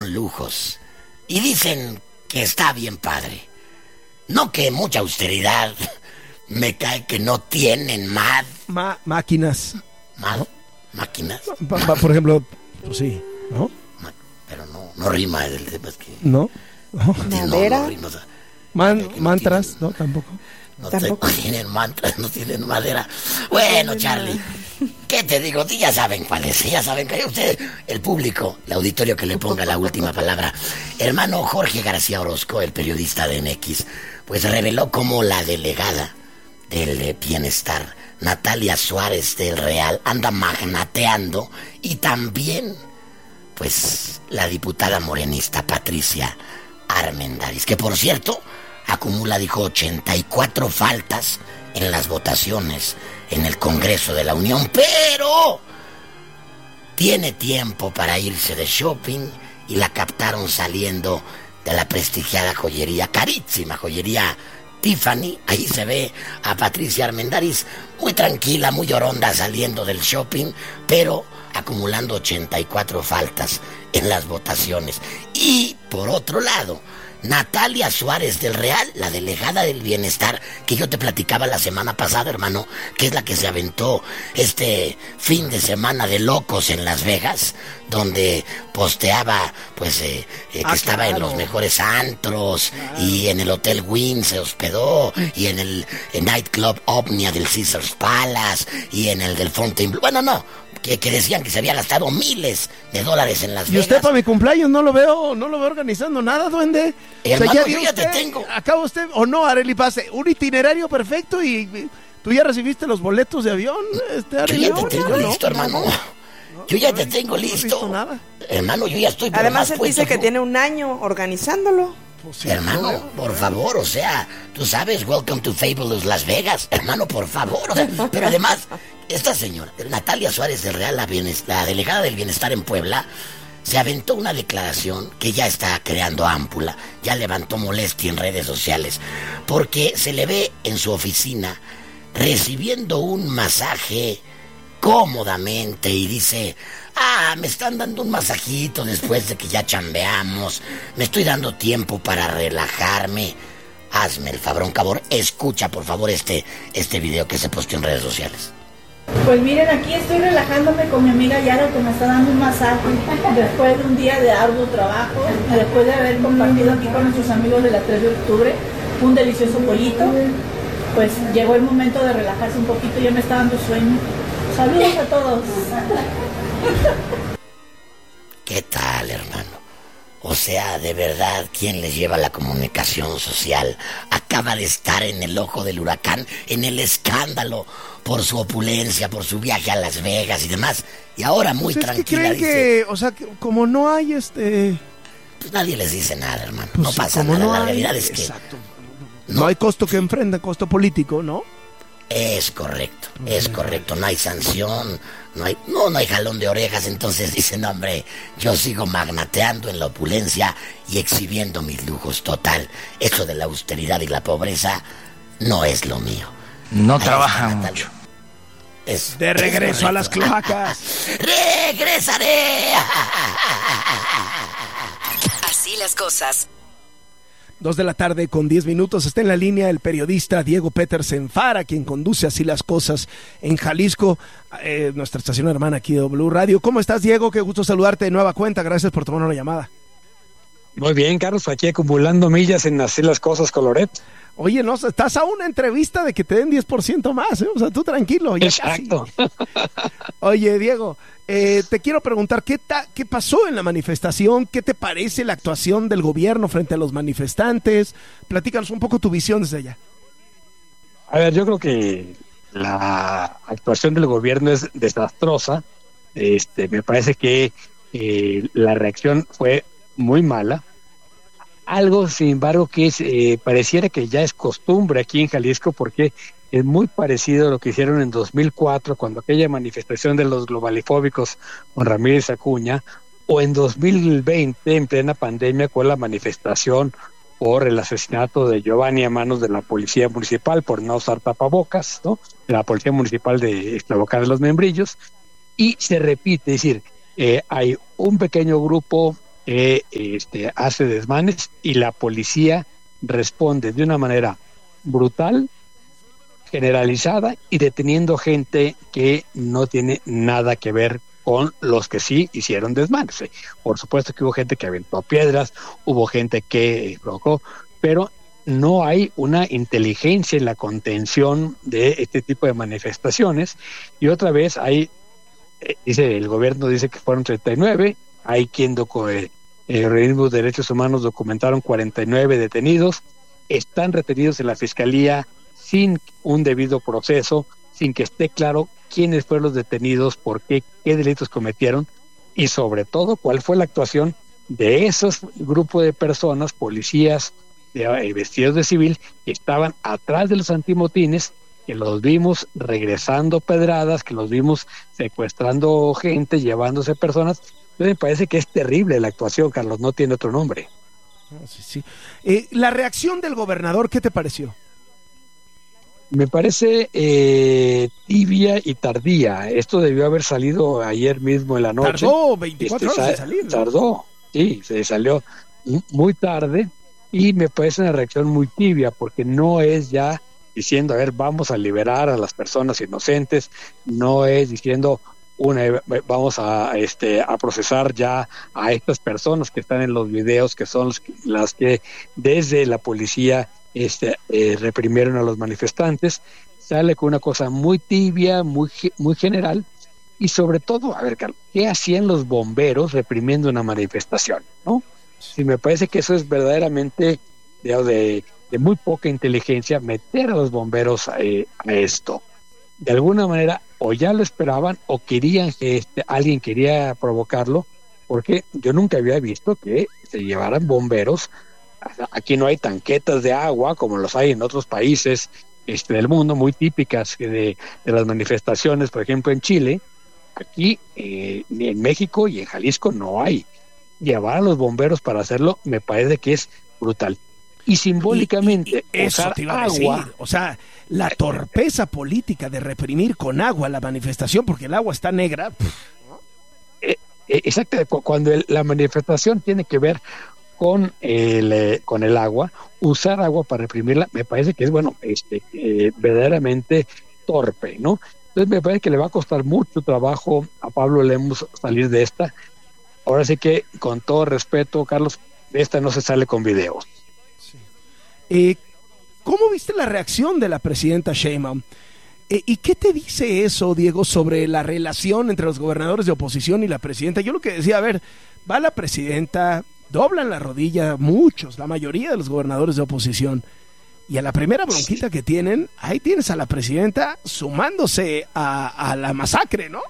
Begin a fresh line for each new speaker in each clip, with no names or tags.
con lujos. Y dicen que está bien padre. No que mucha austeridad. Me cae que no tienen
máquinas.
¿No? ¿Máquinas?
Por ejemplo, pues sí, ¿no?
Pero no rima el tema, es que...
¿No?
¿Madera?
No rima, o sea,
mantras, ¿no? Tampoco.
¿Tampoco? Tienen mantras, no tienen madera. Bueno, Charlie, ¿qué te digo? Ya saben cuál es, ya saben que usted, el público, el auditorio que le ponga la última palabra. Hermano Jorge García Orozco, el periodista de MX, pues reveló cómo la delegada del bienestar, Natalia Suárez del Real, anda magnateando, y también, pues, la diputada morenista Patricia Armendáriz, que por cierto acumula, dijo, 84 faltas en las votaciones en el Congreso de la Unión, pero tiene tiempo para irse de shopping, y la captaron saliendo de la prestigiada joyería, carísima joyería Tiffany. Ahí se ve a Patricia Armendáriz muy tranquila, muy oronda, saliendo del shopping, pero acumulando 84 faltas en las votaciones. Y por otro lado, Natalia Suárez del Real, la delegada del bienestar, que yo te platicaba la semana pasada, hermano, que es la que se aventó este fin de semana de locos en Las Vegas, donde posteaba, pues, que estaba en los mejores antros, y en el Hotel Wynn se hospedó, y en el nightclub Omnia del Caesars Palace, y en el del Fontainebleau. Bueno, no, que decían que se había gastado miles de dólares en Las Vegas.
¿Y usted para mi cumpleaños no lo veo organizando nada, duende?
Hermano,
o sea,
yo ya te tengo.
Acaba usted, o no, Arely Pase, un itinerario perfecto, y tú ya recibiste los boletos de avión,
Arely. Yo ya te tengo listo, hermano. Yo ya te tengo listo.
No he visto nada.
Hermano, yo ya estoy...
Además, él dice que tiene un año organizándolo.
Pues sí, hermano, por favor, o sea, tú sabes, welcome to Fabulous Las Vegas, hermano, por favor, o sea, pero además, esta señora, Natalia Suárez del Real, la delegada del bienestar en Puebla, se aventó una declaración que ya está creando ámpula, ya levantó molestia en redes sociales, porque se le ve en su oficina recibiendo un masaje cómodamente, y dice: me están dando un masajito después de que ya chambeamos, me estoy dando tiempo para relajarme. Hazme el favor, escucha por favor este video que se posteó en redes sociales.
Pues miren, aquí estoy relajándome con mi amiga Yara, que me está dando un masaje después de un día de arduo trabajo, después de haber compartido aquí con nuestros amigos de la 3 de octubre un delicioso pollito. Pues llegó el momento de relajarse un poquito, ya me está dando sueño. Saludos a todos.
¿Qué tal, hermano? O sea, de verdad, ¿quién les lleva la comunicación social? Acaba de estar en el ojo del huracán, en el escándalo por su opulencia, por su viaje a Las Vegas y demás. Y ahora muy
pues
tranquila,
creen
dice...
que, o sea, que como no hay
Pues nadie les dice nada, hermano.
Pues
no pasa nada, la realidad es que...
Exacto. No hay costo que enfrente, costo político, ¿no?
Es correcto, no hay sanción, no hay jalón de orejas. Entonces dicen: hombre, yo sigo magnateando en la opulencia y exhibiendo mis lujos. Total, eso de la austeridad y la pobreza no es lo mío.
No trabajan mucho.
De regreso a las cloacas.
¡Regresaré!
Así las cosas.
2:10 p.m. Está en la línea el periodista Diego Petersen Fara, quien conduce Así las Cosas en Jalisco, nuestra estación hermana aquí de W Radio. ¿Cómo estás, Diego? Qué gusto saludarte de nueva cuenta. Gracias por tomarnos la llamada.
Muy bien, Carlos, aquí acumulando millas en Así las Cosas con Loret.
Oye, no, estás a una entrevista de que te den 10% más, ¿eh? O sea, tú tranquilo. Ya
exacto.
Casi. Oye, Diego, te quiero preguntar, ¿qué pasó en la manifestación? ¿Qué te parece la actuación del gobierno frente a los manifestantes? Platícanos un poco tu visión desde allá.
A ver, yo creo que la actuación del gobierno es desastrosa. Me parece que la reacción fue muy mala. Algo, sin embargo, que pareciera que ya es costumbre aquí en Jalisco, porque es muy parecido a lo que hicieron en 2004, cuando aquella manifestación de los globalifóbicos con Ramírez Acuña, o en 2020, en plena pandemia, con la manifestación por el asesinato de Giovanni a manos de la policía municipal por no usar tapabocas, ¿no? De la policía municipal de Ixtlahuacán de los Membrillos, y se repite, es decir, hay un pequeño grupo que hace desmanes y la policía responde de una manera brutal, generalizada y deteniendo gente que no tiene nada que ver con los que sí hicieron desmanes. Por supuesto que hubo gente que aventó piedras, hubo gente que provocó, pero no hay una inteligencia en la contención de este tipo de manifestaciones. Y otra vez hay, el gobierno dice que fueron 39, hay quien organismos de derechos humanos documentaron 49 detenidos, están retenidos en la fiscalía sin un debido proceso, sin que esté claro quiénes fueron los detenidos, por qué delitos cometieron y sobre todo cuál fue la actuación de esos grupos de personas, policías vestidos de civil, que estaban atrás de los antimotines, que los vimos regresando pedradas, que los vimos secuestrando gente, llevándose personas. Entonces me parece que es terrible la actuación, Carlos, no tiene otro nombre.
Sí. La reacción del gobernador, ¿qué te pareció?
Me parece tibia y tardía. Esto debió haber salido ayer mismo en la noche.
Tardó 24 horas en salir, ¿no?
Tardó, sí, se salió muy tarde y me parece una reacción muy tibia porque no es ya diciendo, a ver, vamos a liberar a las personas inocentes, no es diciendo, vamos a procesar ya a estas personas que están en los videos, que son las que desde la policía reprimieron a los manifestantes. Sale con una cosa muy tibia, muy general, y sobre todo, a ver, Carlos, ¿qué hacían los bomberos reprimiendo una manifestación? ¿No? Si me parece que eso es verdaderamente de muy poca inteligencia, meter a los bomberos a esto. De alguna manera, o ya lo esperaban, o querían que alguien quería provocarlo, porque yo nunca había visto que se llevaran bomberos. Aquí no hay tanquetas de agua como los hay en otros países del mundo, muy típicas de las manifestaciones, por ejemplo en Chile. Aquí en México y en Jalisco no hay. Llevar a los bomberos para hacerlo me parece que es brutal. Y simbólicamente
eso
usar
te iba a
agua,
decir. O sea, la torpeza política de reprimir con agua la manifestación porque el agua está negra.
Exacto, cuando la manifestación tiene que ver con el agua, usar agua para reprimirla, me parece que es verdaderamente torpe, ¿no? Entonces me parece que le va a costar mucho trabajo a Pablo Lemus salir de esta. Ahora sí que, con todo respeto, Carlos, de esta no se sale con videos.
Sí. ¿Cómo viste la reacción de la presidenta Sheinbaum? ¿Y qué te dice eso, Diego, sobre la relación entre los gobernadores de oposición y la presidenta? Yo lo que decía, a ver, va la presidenta, doblan la rodilla muchos, la mayoría de los gobernadores de oposición, y a la primera bronquita que tienen, ahí tienes a la presidenta sumándose a la masacre, ¿no?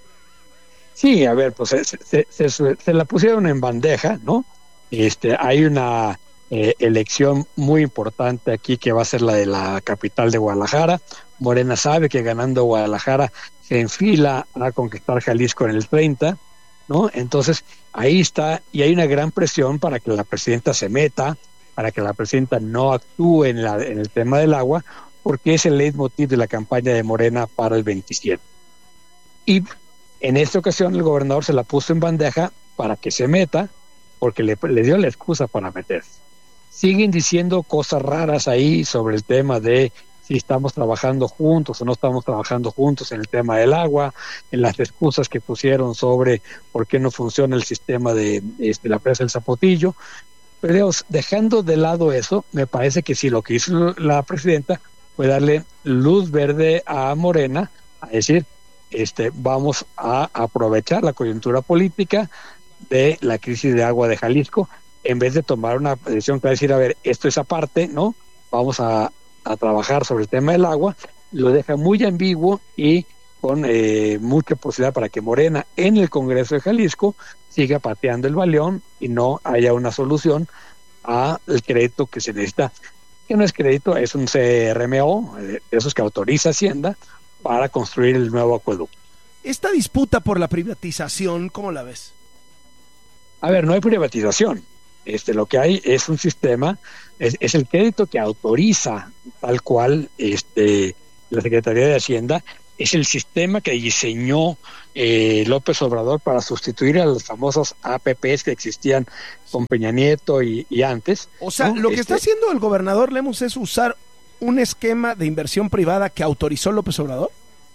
Sí, a ver, pues se la pusieron en bandeja, ¿no? Hay una elección muy importante aquí que va a ser la de la capital de Guadalajara. Morena sabe que ganando Guadalajara se enfila a conquistar Jalisco en el 30, ¿no? Entonces ahí está, y hay una gran presión para que la presidenta se meta, para que la presidenta no actúe en el tema del agua, porque es el leitmotiv de la campaña de Morena para el 27. Y en esta ocasión el gobernador se la puso en bandeja para que se meta, porque le dio la excusa para meterse. Siguen diciendo cosas raras ahí sobre el tema de si estamos trabajando juntos o no estamos trabajando juntos en el tema del agua, en las excusas que pusieron sobre por qué no funciona el sistema de la presa del Zapotillo. Pero dejando de lado eso, me parece que sí, lo que hizo la presidenta fue darle luz verde a Morena, a decir, vamos a aprovechar la coyuntura política de la crisis de agua de Jalisco, en vez de tomar una decisión que va a decir, a ver, esto es aparte, ¿no? Vamos a trabajar sobre el tema del agua. Lo deja muy ambiguo y con mucha posibilidad para que Morena en el Congreso de Jalisco siga pateando el balón y no haya una solución al crédito que se necesita, que no es crédito, es un CRMO, esos que autoriza Hacienda para construir el nuevo acueducto.
Esta disputa por la privatización, ¿cómo la ves?
A ver, no hay privatización. Lo que hay es un sistema, es el crédito que autoriza tal cual la Secretaría de Hacienda, es el sistema que diseñó López Obrador para sustituir a los famosos APPs que existían con Peña Nieto y antes.
O sea, ¿no? Lo que está haciendo el gobernador Lemus es usar un esquema de inversión privada que autorizó López Obrador.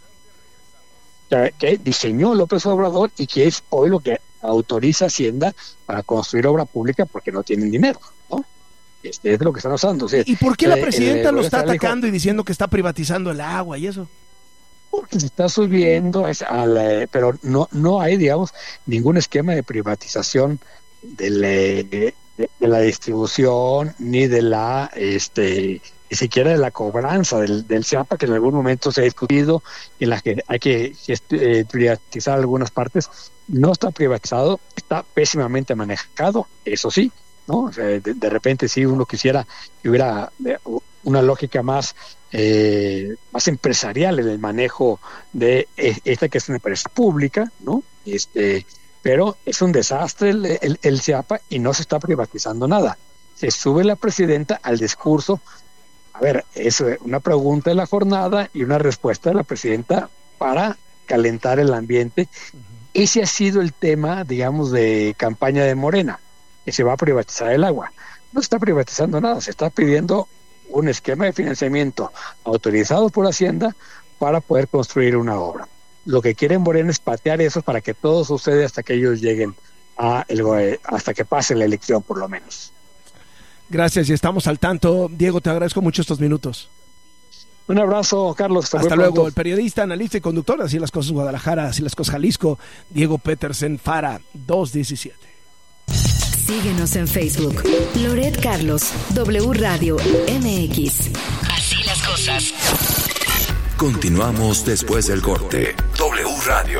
Que diseñó López Obrador y que es hoy lo que autoriza Hacienda para construir obra pública porque no tienen dinero, ¿no? Es lo que están usando. O sea,
¿y por qué la presidenta lo está atacando y diciendo que está privatizando el agua y eso?
Porque se está subiendo, pero no hay, digamos, ningún esquema de privatización de la distribución ni de la ni siquiera de la cobranza del CIAPA, que en algún momento se ha discutido, en la que hay que privatizar algunas partes. No está privatizado, está pésimamente manejado, eso sí, ¿no? O sea, de repente sí uno quisiera que hubiera una lógica más empresarial en el manejo de esta que es una empresa pública, ¿no? Pero es un desastre el CIAPA y no se está privatizando nada. Se sube la presidenta al discurso. A ver, es una pregunta de la jornada y una respuesta de la presidenta para calentar el ambiente. Ese ha sido el tema, digamos, de campaña de Morena, que se va a privatizar el agua. No se está privatizando nada, se está pidiendo un esquema de financiamiento autorizado por Hacienda para poder construir una obra. Lo que quieren Morena es patear eso para que todo suceda hasta que ellos lleguen hasta que pase la elección, por lo menos.
Gracias, y estamos al tanto. Diego, te agradezco mucho estos minutos.
Un abrazo, Carlos.
Hasta luego. El periodista, analista y conductor, Así las Cosas Guadalajara, Así las Cosas Jalisco, Diego Petersen Fara, 217.
Síguenos en Facebook. Loret Carlos, W Radio MX. Así las cosas.
Continuamos después del corte. W Radio.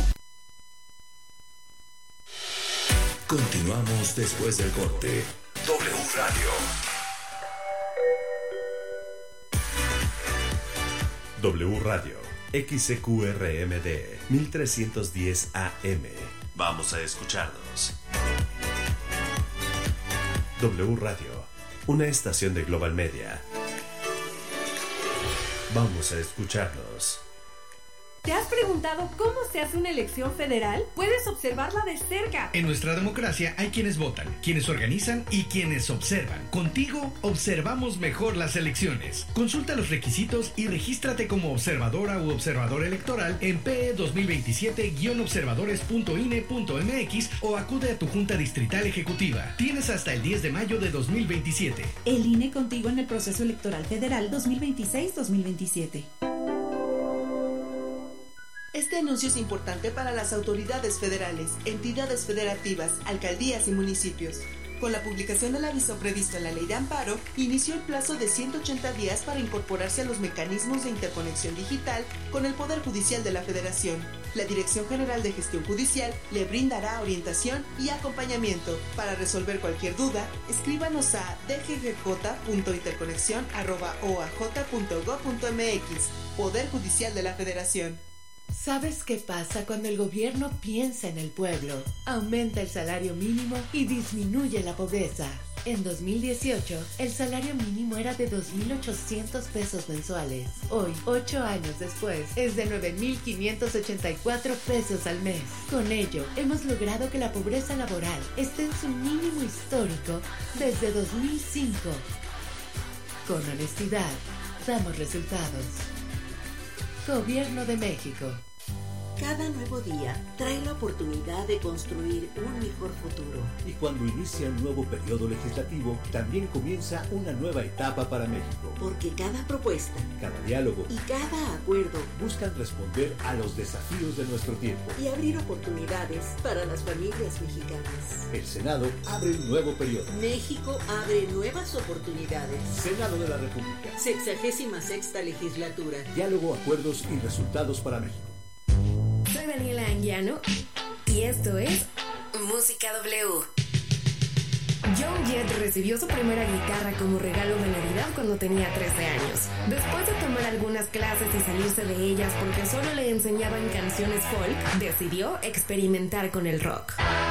Continuamos después del corte. W Radio. W Radio. XCQRMD 1310 AM. Vamos a escucharnos. W Radio. Una estación de Global Media. Vamos a escucharnos.
¿Te has preguntado cómo se hace una elección federal? Puedes observarla de cerca.
En nuestra democracia hay quienes votan, quienes organizan y quienes observan. Contigo observamos mejor las elecciones. Consulta los requisitos y regístrate como observadora u observador electoral en PE 2027-observadores.ine.mx o acude a tu Junta Distrital Ejecutiva. Tienes hasta el 10 de mayo de 2027.
El INE contigo en el proceso electoral federal 2026-2027.
Este anuncio es importante para las autoridades federales, entidades federativas, alcaldías y municipios. Con la publicación del aviso previsto en la Ley de Amparo, inició el plazo de 180 días para incorporarse a los mecanismos de interconexión digital con el Poder Judicial de la Federación. La Dirección General de Gestión Judicial le brindará orientación y acompañamiento. Para resolver cualquier duda, escríbanos a dggj.interconexión@oaj.gov.mx. Poder Judicial de la Federación.
¿Sabes qué pasa cuando el gobierno piensa en el pueblo? Aumenta el salario mínimo y disminuye la pobreza. En 2018, el salario mínimo era de 2.800 pesos mensuales. Hoy, 8 años después, es de 9.584 pesos al mes. Con ello, hemos logrado que la pobreza laboral esté en su mínimo histórico desde 2005. Con honestidad, damos resultados. Gobierno de México.
Cada nuevo día trae la oportunidad de construir un mejor futuro.
Y cuando inicia un nuevo periodo legislativo, también comienza una nueva etapa para México.
Porque cada propuesta,
cada diálogo
y cada acuerdo
buscan responder a los desafíos de nuestro tiempo
y abrir oportunidades para las familias mexicanas.
El Senado abre un nuevo periodo.
México abre nuevas oportunidades.
Senado de la República.
66ª legislatura.
Diálogo, acuerdos y resultados para México.
Soy Daniela Anguiano y esto es Música W. John Jett recibió su primera guitarra como regalo de Navidad cuando tenía 13 años. Después de tomar algunas clases y salirse de ellas porque solo le enseñaban canciones folk, decidió experimentar con el rock.